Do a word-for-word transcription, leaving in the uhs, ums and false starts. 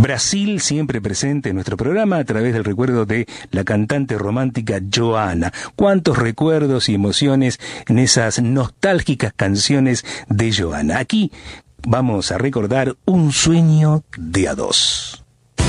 Brasil siempre presente en nuestro programa a través del recuerdo de la cantante romántica Joana. Cuántos recuerdos y emociones en esas nostálgicas canciones de Joana. Aquí vamos a recordar Un sueño de a dos.